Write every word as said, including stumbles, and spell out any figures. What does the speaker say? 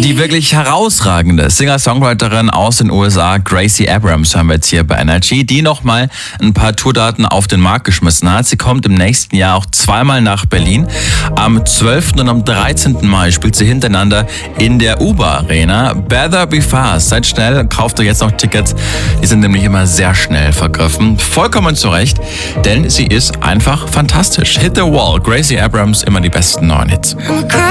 Die wirklich herausragende Singer-Songwriterin aus den U S A, Gracie Abrams, haben wir jetzt hier bei Energy, die nochmal ein paar Tourdaten auf den Markt geschmissen hat. Sie kommt im nächsten Jahr auch zweimal nach Berlin. Am zwölften und am dreizehnten Mai spielt sie hintereinander in der Uber Arena. Better Be Fast. Seid schnell, kauft euch jetzt noch Tickets. Die sind nämlich immer sehr schnell vergriffen. Vollkommen zu Recht, denn sie ist einfach fantastisch. Hit the Wall, Gracie Abrams, immer die besten neuen Hits. I'm a